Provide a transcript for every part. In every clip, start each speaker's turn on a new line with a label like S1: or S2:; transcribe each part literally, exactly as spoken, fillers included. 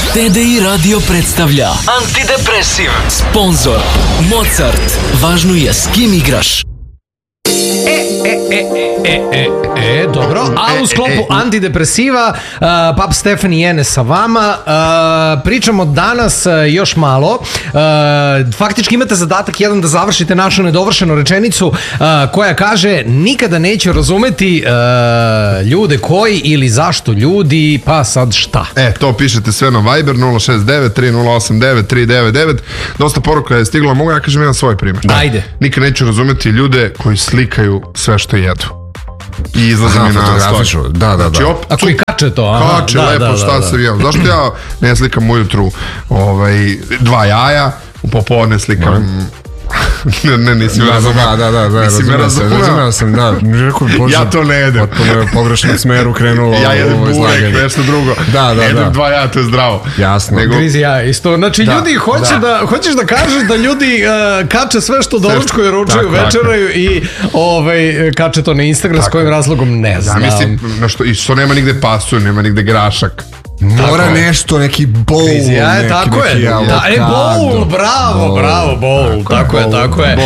S1: T D I Radio predstavlja Antidepresiv. Sponzor Mozart. Važno je s kim igraš.
S2: E, e, e, e, e, dobro, a u sklopu antidepresiva uh, Pap Stefan i Ene sa vama uh, pričamo danas uh, još malo uh, faktički imate zadatak jedan da završite našu nedovršenu rečenicu uh, koja kaže nikada neću razumeti uh, ljude koji ili zašto ljudi, pa sad šta.
S3: E, to pišete sve na Viber nula šest devet tri nula osam devet tri devet devet. Dosta poruka je stiglo, mogu ja kažem jedan svoj primjer.
S2: Da. Ajde.
S3: Nikad neću razumeti ljude koji slikaju sve što jedu i izlaze mi na story.
S4: Da, da, da.
S3: Znači, op,
S2: a koji kače to? Aha,
S3: kače,
S2: da,
S3: lepo,
S2: da, da,
S3: šta
S2: da.
S3: se vijem. Zašto ja ne slikam ujutru ovaj, dva jaja, u popodne slikam... ne, ne, nisi me razumeo.
S4: Da, da, da, da, razumeo sam, razumeo sam, da.
S3: Ja to ne jedem.
S4: Potpuno je u pogrešnom smeru krenulo
S3: ja jedem burek, nešto drugo.
S4: Da, da, da.
S3: Jedem dva jaja, to je zdravo.
S4: Jasno.
S2: Nego... Grizi ja isto. Znači, da, ljudi, hoće da. Da, hoćeš da kažeš da ljudi uh, kače sve što doručkuju, ručaju, večeraju i ovaj, kače to na Instagram, s kojim razlogom ne znam.
S3: Da, mislim, na što, i što nema nigde pasu, nema nigde grašak.
S4: Mora tako nešto, neki bowl.
S2: Ja, neki, tako neki je. Da, e, bowl, bravo, bowl. bravo, bowl. Tako, tako je, bowl, tako je.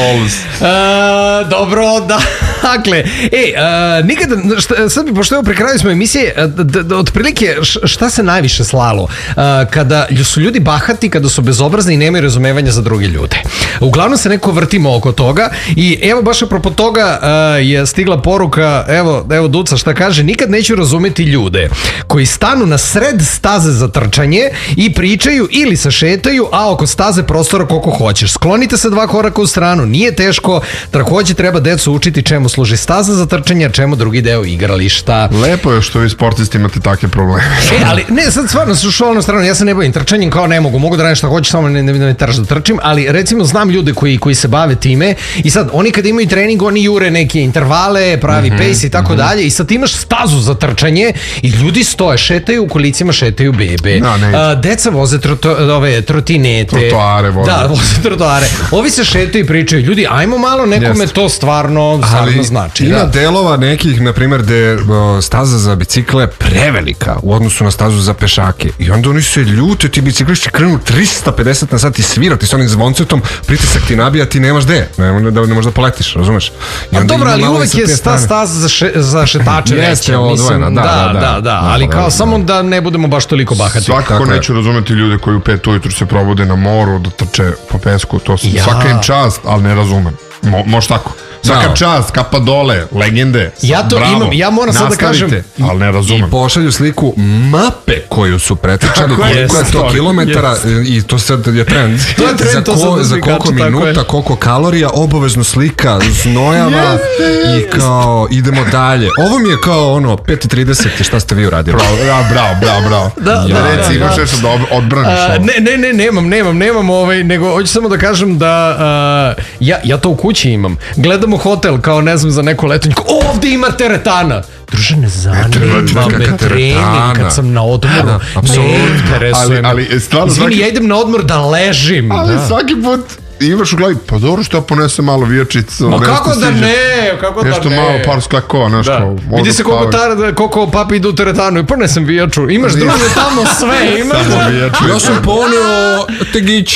S2: Uh, dobro, da, dakle, e, uh, nikada, šta, sad bi, pošto evo pri kraju smo emisije, d, d, otprilike šta se najviše slalo? Uh, kada su ljudi bahati, kada su bezobrazni i nemaju razumevanja za druge ljude. Uglavnom se neko vrtimo oko toga i evo baš apropo toga uh, je stigla poruka, evo, evo Duca šta kaže, nikad neću razumeti ljude koji stanu na sred staze za trčanje i pričaju ili se šetaju, a oko staze prostora koliko hoćeš. Sklonite se dva koraka u stranu, nije teško, takođe treba decu učiti čemu služi staza za trčanje, a čemu drugi deo igrališta.
S3: Lepo je što vi sportisti imate takve probleme.
S2: E, ali ne, sad stvarno su šalno stranu, ja se ne bavim trčanjem, kao ne mogu, mogu da radim šta hoću, samo ne, ne, ne me teraš da trčim, ali recimo znam ljude koji, koji se bave time i sad oni kad imaju trening, oni jure neke intervale, pravi mm-hmm, pace i tako mm-hmm. dalje i sad imaš stazu za trčanje i ljudi stoje, šetaju u kolicima, šetaju bebe. No, a, deca voze troto, ove, trotinete.
S3: Trotoare voze.
S2: Da, voze trotoare. Ovi se šetaju i pričaju. Ljudi, ajmo malo, nekome yes. to stvarno, stvarno znači.
S4: Ima
S2: da.
S4: delova nekih, na primjer, gde staza za bicikle prevelika u odnosu na stazu za pešake. I onda oni se ljute, ti biciklisti krenu trista pedeset na sat i svirati s onim zvoncetom, pritisak ti nabija, ti nemaš gde. Ne, ne, ne možeš da poletiš, razumeš? I
S2: a dobro, ali uvek je sta staza za, še, za šetače veća.
S4: Mislim, da, da, da,
S2: da, da, ali kao samo da ne budemo baš toliko bahati.
S3: Svakako neću razumeti ljude koji u pet ujutru se probude na moru da trče po pesku, to su ja. Svaka im čast, ali ne razumem. Mo, može tako. Svaka no. čast, kapa dole, legende.
S2: Ja to
S3: bravo,
S2: imam, ja moram sad da kažem.
S3: Ali ne razumem.
S4: I pošalju sliku mape koju su pretrčali, koliko je sto kilometara i to sad je trend.
S2: To je trend,
S4: za,
S2: to
S4: ko, za koliko minuta, koliko kalorija, obavezno slika znojava i kao idemo dalje. Ovo mi je kao ono pet i trideset i šta ste vi uradili?
S3: Bravo, ja, bravo, bravo, bravo.
S2: Da,
S3: ja,
S2: da,
S3: reci,
S2: da,
S3: imaš
S2: da.
S3: nešto da odbraniš
S2: ovo. Ne, ne, ne, nemam, nemam, nemam ovaj, nego hoću samo da kažem da uh, ja, ja to u kući imam. Gledamo hotel kao ne znam za neko letenje. Ovde ima teretana. Druže, ne zanima me trening kad sam na odmoru. Ne interesuje me.
S3: Ali, ali, stvarno,
S2: Izvini,
S3: svaki...
S2: ja idem na odmor da ležim.
S3: Ali
S2: da.
S3: svaki put imaš u glavi, pa dobro što ja ponesem malo vijačicu.
S2: Ma kako da ne, kako da ne.
S3: Nešto malo, par sklakova, nešto.
S2: Da. Vidi se koliko, tar, koliko papi idu u teretanu i ponesem vijaču. Imaš druže tamo sve, imaš da...
S4: Ja sam poneo tegiće.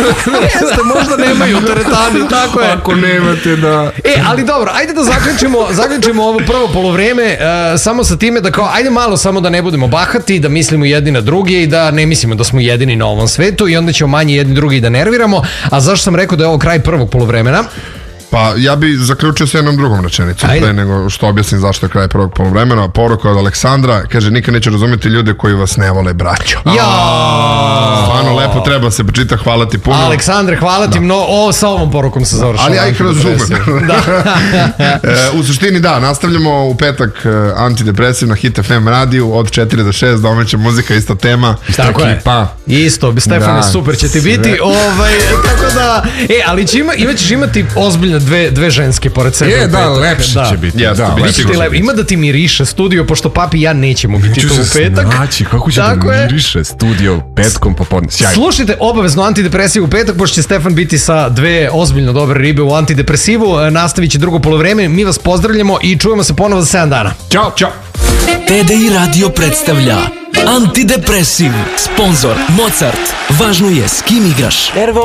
S2: Jeste, možda nemaju u teretani, tako je.
S4: Ako nemate, da...
S2: E, ali dobro, ajde da zaključimo, zaključimo ovo prvo polovreme, uh, samo sa time da kao, ajde malo samo da ne budemo bahati, da mislimo jedni na drugi i da ne mislimo da smo jedini na ovom svetu i onda ćemo manje jedni drugi da nerviramo. A zašto sam rekao da je ovo kraj prvog polovremena?
S3: Pa ja bi zaključio s jednom drugom rečenicom pre nego što objasnim zašto je kraj prvog polovremena. Poruka od Aleksandra, kaže nikad neće razumjeti ljude koji vas ne vole, braćo.
S2: Ja!
S3: Stvarno lepo, treba se pročita, hvala ti puno.
S2: Aleksandre, hvala ti mnogo, o, sa ovom porukom se završava.
S3: Ali ja ih razumem. Da. e, u suštini da, nastavljamo u petak Antidepresiv na Hit F M radiju od četiri do šest, domaća muzika, ista tema.
S2: Tako je, pa. Isto, Stefane, super će ti biti. Ovaj, tako da, e, ali će ima, ima ćeš imati ozbiljno dve, dve ženske pored sebe.
S4: Je, da, lepše da. će biti.
S3: Yes,
S4: da,
S3: lepše
S2: će lep. Ima da ti miriše studio, pošto papi i ja nećemo biti tu u petak.
S4: Znači, kako će tako da miriše studio petkom popodne. Sjajno.
S2: Slušajte obavezno Antidepresiv u petak, pošto će Stefan biti sa dve ozbiljno dobre ribe u Antidepresivu. Nastavit će drugo polovreme. Mi vas pozdravljamo i čujemo se ponovo za sedam dana.
S4: Ćao, čao.
S1: T D I Radio predstavlja Antidepresiv. Sponzor Mozart. Važno je s kim igraš.